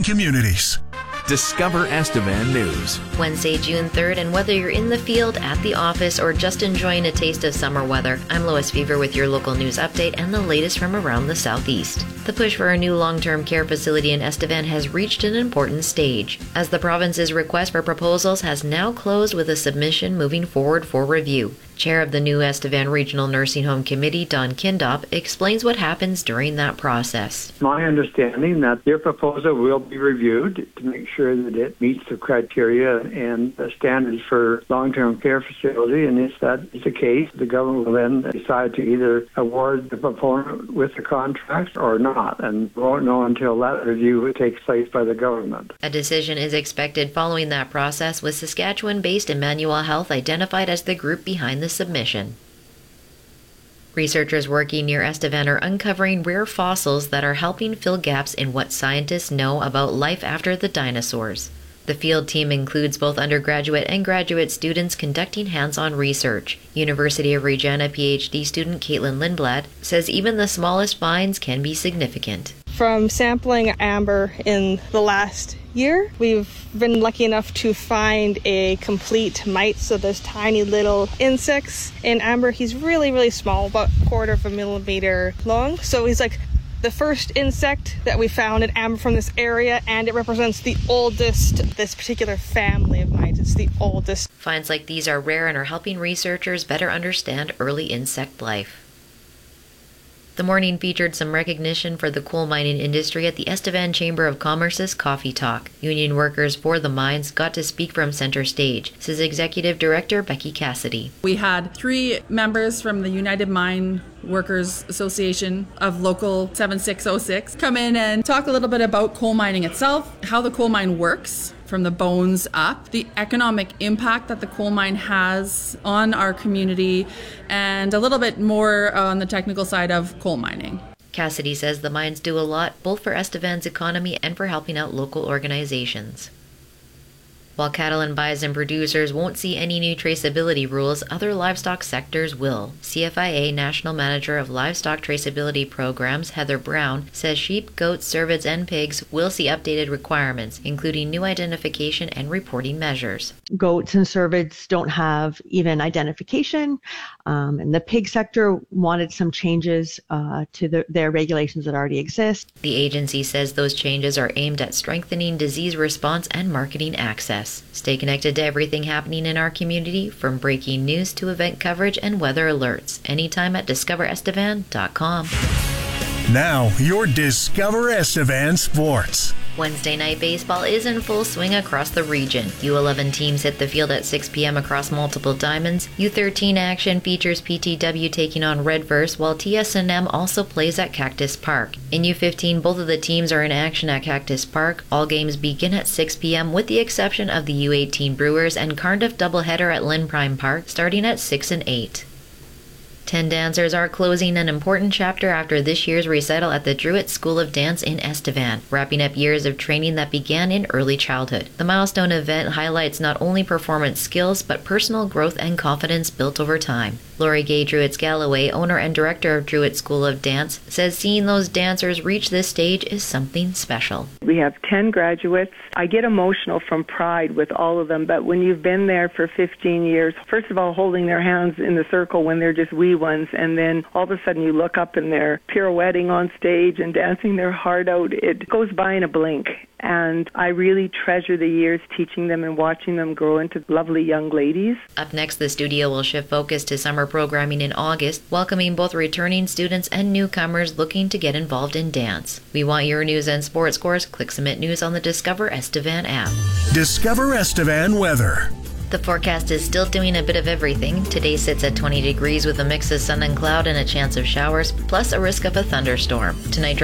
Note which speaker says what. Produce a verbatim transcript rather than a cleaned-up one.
Speaker 1: communities.
Speaker 2: Discover Estevan News.
Speaker 3: Wednesday, June third, and whether you're in the field, at the office, or just enjoying a taste of summer weather, I'm Lois Fever with your local news update and the latest from around the southeast. The push for a new long-term care facility in Estevan has reached an important stage, as the province's request for proposals has now closed with a submission moving forward for review. Chair of the new Estevan Regional Nursing Home Committee, Don Kindop, explains what happens during that process.
Speaker 4: My understanding that your proposal will be reviewed to make sure that it meets the criteria and the standards for long-term care facility, and if that is the case, the government will then decide to either award the proponent with the contract or not, and we won't know until that review takes place by the government.
Speaker 3: A decision is expected following that process, with Saskatchewan-based Emmanuel Health identified as the group behind the submission. Researchers working near Estevan are uncovering rare fossils that are helping fill gaps in what scientists know about life after the dinosaurs. The field team includes both undergraduate and graduate students conducting hands-on research. University of Regina PhD student Caitlin Lindblad says even the smallest finds can be significant.
Speaker 5: From sampling amber in the last year, we've been lucky enough to find a complete mite, so there's tiny little insects in amber. He's really, really small, about a quarter of a millimeter long. So he's like the first insect that we found in amber from this area, and it represents the oldest, this particular family of mites. It's the oldest.
Speaker 3: Finds like these are rare and are helping researchers better understand early insect life. The morning featured some recognition for the coal mining industry at the Estevan Chamber of Commerce's Coffee Talk. Union workers for the mines got to speak from center stage, says Executive Director Becky Cassidy.
Speaker 6: We had three members from the United Mine Workers Association of Local seven six oh six come in and talk a little bit about coal mining itself, how the coal mine works from the bones up, the economic impact that the coal mine has on our community, and a little bit more on the technical side of coal mining.
Speaker 3: Cassidy says the mines do a lot, both for Estevan's economy and for helping out local organizations. While cattle and bison producers won't see any new traceability rules, other livestock sectors will. C F I A National Manager of Livestock Traceability Programs, Heather Brown, says sheep, goats, cervids, and pigs will see updated requirements, including new identification and reporting measures.
Speaker 7: Goats and cervids don't have even identification, um, and the pig sector wanted some changes uh, to the, their regulations that already exist.
Speaker 3: The agency says those changes are aimed at strengthening disease response and marketing access. Stay connected to everything happening in our community, from breaking news to event coverage and weather alerts, anytime at discover estevan dot com.
Speaker 1: Now, your Discover Estevan Sports.
Speaker 3: Wednesday night baseball is in full swing across the region. U eleven teams hit the field at six p.m. across multiple diamonds. U thirteen action features P T W taking on Redverse, while T S N M also plays at Cactus Park. In U fifteen, both of the teams are in action at Cactus Park. All games begin at six p.m. with the exception of the U eighteen Brewers and Cardiff doubleheader at Lynn Prime Park starting at six and eight. Ten dancers are closing an important chapter after this year's recital at the Druitt School of Dance in Estevan, wrapping up years of training that began in early childhood. The milestone event highlights not only performance skills, but personal growth and confidence built over time. Lori Gay Druitt-Galloway, owner and director of Druitt School of Dance, says seeing those dancers reach this stage is something special.
Speaker 8: We have ten graduates. I get emotional from pride with all of them, but when you've been there for fifteen years, first of all, holding their hands in the circle when they're just wee ones, and then all of a sudden you look up and they're pirouetting on stage and dancing their heart out. It goes by in a blink. And I really treasure the years teaching them and watching them grow into lovely young ladies.
Speaker 3: Up next, the studio will shift focus to summer programming in August, welcoming both returning students and newcomers looking to get involved in dance. We want your news and sports scores. Click Submit News on the Discover Estevan app.
Speaker 1: Discover Estevan weather.
Speaker 3: The forecast is still doing a bit of everything. Today sits at twenty degrees with a mix of sun and cloud and a chance of showers, plus a risk of a thunderstorm. Tonight,